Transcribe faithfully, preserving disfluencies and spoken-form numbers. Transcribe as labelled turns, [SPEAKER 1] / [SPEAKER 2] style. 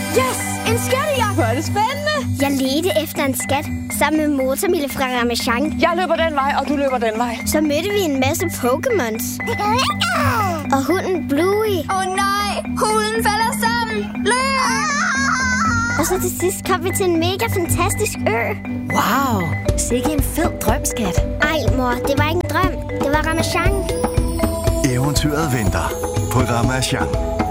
[SPEAKER 1] Yes! En skattejagt! Hvor er det spændende!
[SPEAKER 2] Jeg ledte efter en skat sammen med Motormille fra Ramasjang.
[SPEAKER 1] Jeg løber den vej, og du løber den vej.
[SPEAKER 2] Så mødte vi en masse Pokémons. Og hunden Bluey.
[SPEAKER 3] Åh oh, nej! Hunden falder sammen! Løb!
[SPEAKER 2] Og så til sidst kom vi til en mega fantastisk ø.
[SPEAKER 4] Wow! Sikke en fed drøm, skat.
[SPEAKER 2] Ej, mor, det var ikke en drøm. Det var Ramasjang.
[SPEAKER 5] Eventyret venter på Ramasjang.